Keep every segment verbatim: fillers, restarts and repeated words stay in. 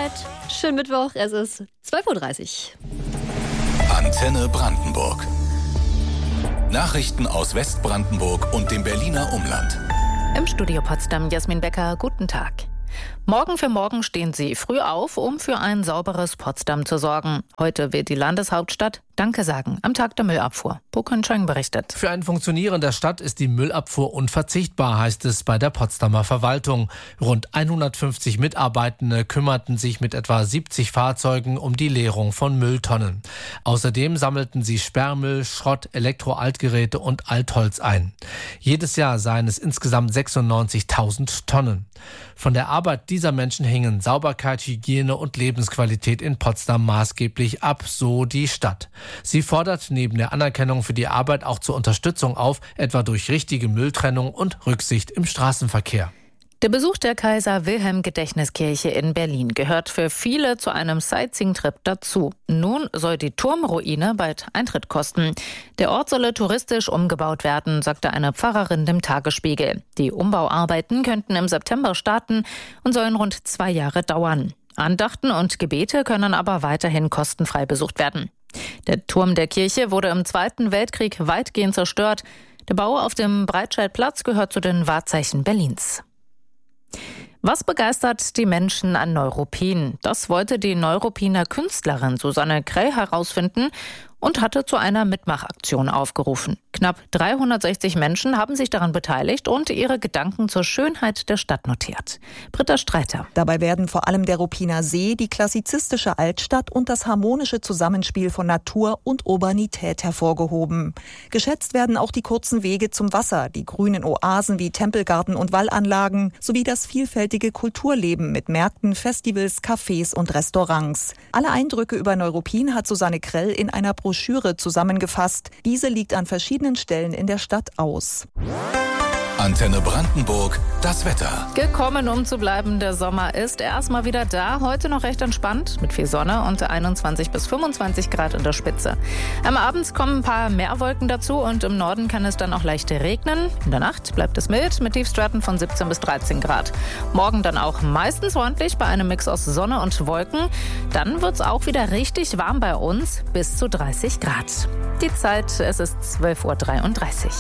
Zeit. Schönen Mittwoch, es ist zwölf Uhr dreißig. Antenne Brandenburg. Nachrichten aus Westbrandenburg und dem Berliner Umland. Im Studio Potsdam Jasmin Becker, guten Tag. Morgen für morgen stehen Sie früh auf, um für ein sauberes Potsdam zu sorgen. Heute wird die Landeshauptstadt Danke sagen am Tag der Müllabfuhr. Boken Scheng berichtet. Für ein Funktionieren der Stadt ist die Müllabfuhr unverzichtbar, heißt es bei der Potsdamer Verwaltung. Rund hundertfünfzig Mitarbeitende kümmerten sich mit etwa siebzig Fahrzeugen um die Leerung von Mülltonnen. Außerdem sammelten sie Sperrmüll, Schrott, Elektroaltgeräte und Altholz ein. Jedes Jahr seien es insgesamt sechsundneunzigtausend Tonnen. Von der Arbeit dieser Menschen hängen Sauberkeit, Hygiene und Lebensqualität in Potsdam maßgeblich ab, so die Stadt. Sie fordert neben der Anerkennung für die Arbeit auch zur Unterstützung auf, etwa durch richtige Mülltrennung und Rücksicht im Straßenverkehr. Der Besuch der Kaiser-Wilhelm-Gedächtniskirche in Berlin gehört für viele zu einem Sightseeing-Trip dazu. Nun soll die Turmruine bald Eintritt kosten. Der Ort solle touristisch umgebaut werden, sagte eine Pfarrerin dem Tagesspiegel. Die Umbauarbeiten könnten im September starten und sollen rund zwei Jahre dauern. Andachten und Gebete können aber weiterhin kostenfrei besucht werden. Der Turm der Kirche wurde im Zweiten Weltkrieg weitgehend zerstört. Der Bau auf dem Breitscheidplatz gehört zu den Wahrzeichen Berlins. Was begeistert die Menschen an Neuruppin? Das wollte die Neuruppiner Künstlerin Susanne Krell herausfinden und hatte zu einer Mitmachaktion aufgerufen. Knapp dreihundertsechzig Menschen haben sich daran beteiligt und ihre Gedanken zur Schönheit der Stadt notiert. Britta Streiter. Dabei werden vor allem der Ruppiner See, die klassizistische Altstadt und das harmonische Zusammenspiel von Natur und Urbanität hervorgehoben. Geschätzt werden auch die kurzen Wege zum Wasser, die grünen Oasen wie Tempelgarten und Wallanlagen sowie das vielfältige Kulturleben mit Märkten, Festivals, Cafés und Restaurants. Alle Eindrücke über Neuruppin hat Susanne Krell in einer Broschüre zusammengefasst. Diese liegt an verschiedenen Stellen in der Stadt aus. Antenne Brandenburg, das Wetter. Gekommen, um zu bleiben. Der Sommer ist erstmal wieder da. Heute noch recht entspannt mit viel Sonne und einundzwanzig bis fünfundzwanzig Grad in der Spitze. Am Abend kommen ein paar mehr Wolken dazu und im Norden kann es dann auch leicht regnen. In der Nacht bleibt es mild mit Tiefstwerten von siebzehn bis dreizehn Grad. Morgen dann auch meistens freundlich bei einem Mix aus Sonne und Wolken. Dann wird es auch wieder richtig warm bei uns, bis zu dreißig Grad. Die Zeit, es ist zwölf Uhr dreiunddreißig.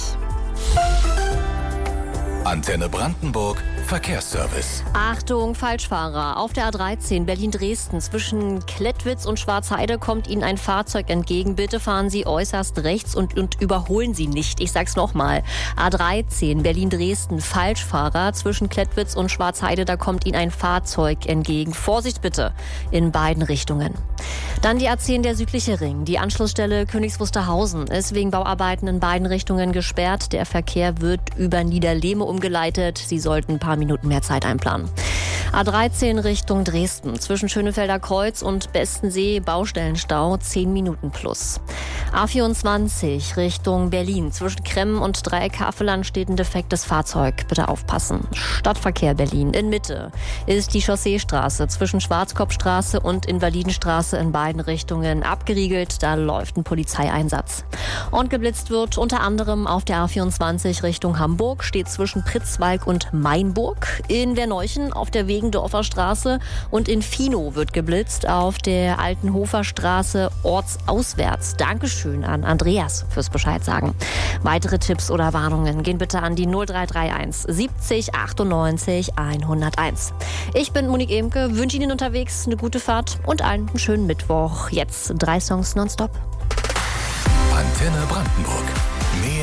Antenne Brandenburg, Verkehrsservice. Achtung, Falschfahrer. Auf der A dreizehn Berlin-Dresden zwischen Klettwitz und Schwarzheide kommt Ihnen ein Fahrzeug entgegen. Bitte fahren Sie äußerst rechts und, und überholen Sie nicht. Ich sag's nochmal. A dreizehn Berlin-Dresden, Falschfahrer zwischen Klettwitz und Schwarzheide. Da kommt Ihnen ein Fahrzeug entgegen. Vorsicht bitte in beiden Richtungen. Dann die A zehn, der südliche Ring. Die Anschlussstelle Königs Wusterhausen ist wegen Bauarbeiten in beiden Richtungen gesperrt. Der Verkehr wird über Niederlehme umgeleitet. Sie sollten ein paar Minuten mehr Zeit einplanen. A dreizehn Richtung Dresden. Zwischen Schönefelder Kreuz und Bestensee Baustellenstau zehn Minuten plus. A vierundzwanzig Richtung Berlin. Zwischen Kremmen und Dreieck Havelland steht ein defektes Fahrzeug. Bitte aufpassen. Stadtverkehr Berlin. In Mitte ist die Chausseestraße zwischen Schwarzkopfstraße und Invalidenstraße in beiden Richtungen abgeriegelt. Da läuft ein Polizeieinsatz. Und geblitzt wird unter anderem auf der A vierundzwanzig Richtung Hamburg. Steht zwischen Pritzwalk und Mainburg. In Werneuchen auf der Wegendorfer Straße und in Finow wird geblitzt auf der Altenhofer Straße ortsauswärts. Dankeschön an Andreas fürs Bescheid sagen. Weitere Tipps oder Warnungen gehen bitte an die null drei drei eins siebzig achtundneunzig hunderteins. Ich bin Monique Emke, wünsche Ihnen unterwegs eine gute Fahrt und einen schönen Mittwoch. Jetzt drei Songs nonstop. Antenne Brandenburg. Mehr